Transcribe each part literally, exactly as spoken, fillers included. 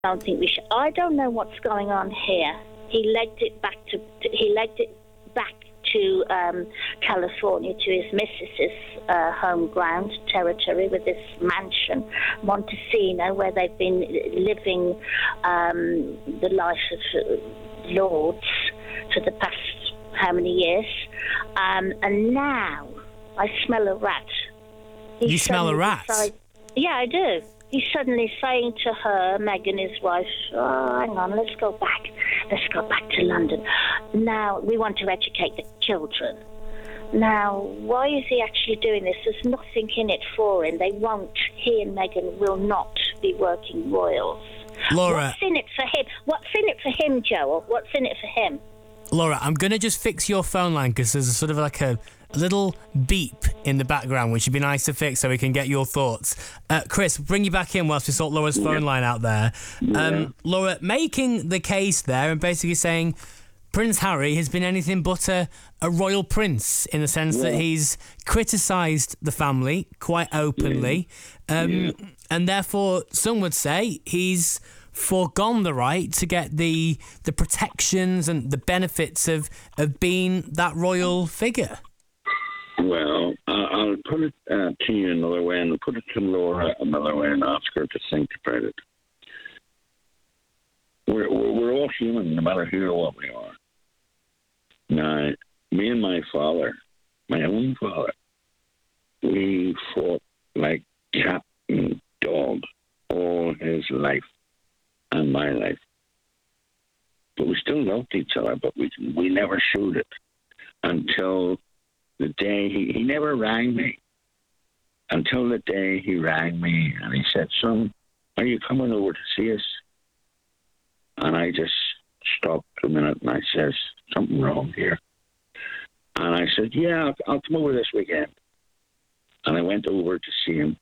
I don't think we should. I don't know what's going on here. He legged it back to. He legged it back to um, California, to his missus's uh, home ground territory, with this mansion, Montesino, where they've been living um, the life of uh, lords for the past how many years, um, and now I smell a rat. He you smell a rat? Decides, yeah, I do. He's suddenly saying to her, Meghan, his wife, oh, hang on, let's go back. Let's go back to London. Now, we want to educate the children. Now, why is he actually doing this? There's nothing in it for him. They won't. He and Meghan will not be working royals. Laura. What's in it for him? What's in it for him, Joel? What's in it for him? Laura, I'm going to just fix your phone line because there's a sort of like a little beep in the background, which would be nice to fix so we can get your thoughts. Uh, Chris, bring you back in whilst we sort Laura's phone line out there. Um, yeah. Laura, making the case there and basically saying Prince Harry has been anything but a, a royal prince in the sense yeah. that he's criticised the family quite openly. Yeah. Um, yeah. And therefore, some would say he's foregone the right to get the the protections and the benefits of, of being that royal figure. Well, uh, I'll put it uh, to you another way, and I'll put it to Laura another way and ask her to think about it. We're, we're, we're all human, no matter who or what we are. Now, me and my father, my own father, we fought like cat and dog all his life and my life. But we still loved each other, but we we never showed it until the day he, he never rang me. Until the day he rang me and he said, son, are you coming over to see us? And I just stopped a minute and I says, something wrong here. And I said, yeah, I'll, I'll come over this weekend. And I went over to see him.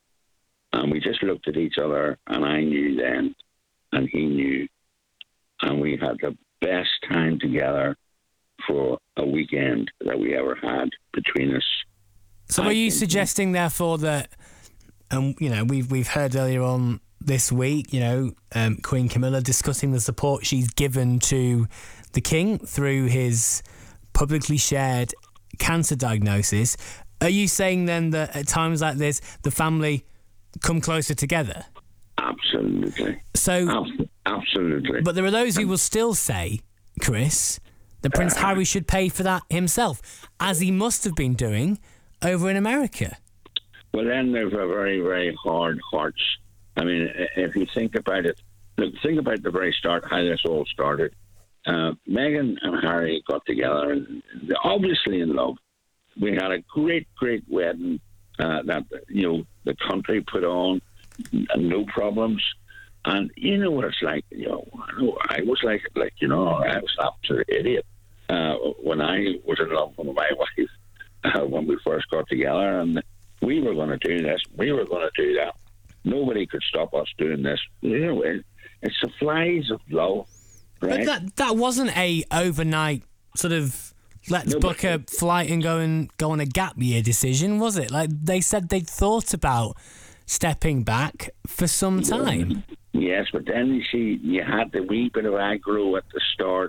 And we just looked at each other, and I knew then, and he knew. And we had the best time together for a weekend that we ever had between us. So I are you think suggesting, therefore, that, um, you know, we've, we've heard earlier on this week, you know, um, Queen Camilla discussing the support she's given to the King through his publicly shared cancer diagnosis. Are you saying then that at times like this, the family come closer together? Absolutely. So, Ab- absolutely. But there are those who will still say, Chris, that Prince uh, Harry should pay for that himself, as he must have been doing over in America. Well, then they've a very, very hard hearts. I mean, if you think about it, look, think about the very start, how this all started. Uh, Meghan and Harry got together, and they're obviously in love. We had a great, great wedding uh, that, you know, the country put on, no problems. And you know what it's like, you know, I, know, I was like, like, you know, I was an absolute idiot uh, when I was in love with my wife uh, when we first got together. And we were going to do this, we were going to do that. Nobody could stop us doing this. You know, it, it's the flies of love, right? But that, that wasn't a overnight sort of let's no, book a flight and go and go on a gap year decision, was it? Like they said they'd thought about stepping back for some time. Yes, but then you see, you had the wee bit of aggro at the start,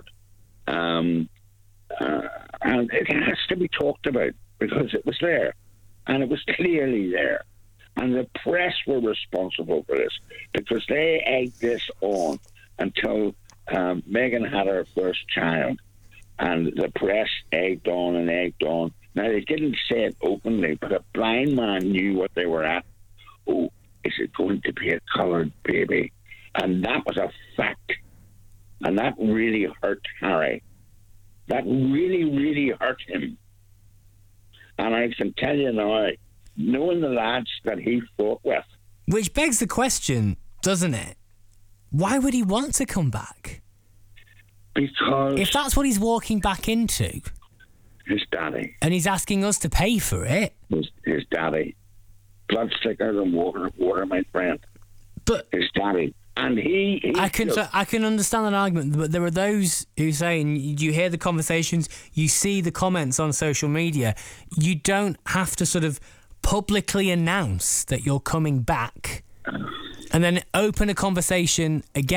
um, uh, and it has to be talked about because it was there, and it was clearly there. And the press were responsible for this because they egged this on until um, Meghan had her first child. And the press egged on and egged on. Now, they didn't say it openly, but a blind man knew what they were at. Oh, is it going to be a coloured baby? And that was a fact. And that really hurt Harry. That really, really hurt him. And I can tell you now, knowing the lads that he fought with. Which begs the question, doesn't it? Why would he want to come back? Because... if that's what he's walking back into... his daddy. And he's asking us to pay for it... His, his daddy. Blood thicker than water, water, my friend. But... his daddy. And he... he I can just, I can understand that argument, but there are those who say, and you hear the conversations, you see the comments on social media, you don't have to sort of publicly announce that you're coming back and then open a conversation again.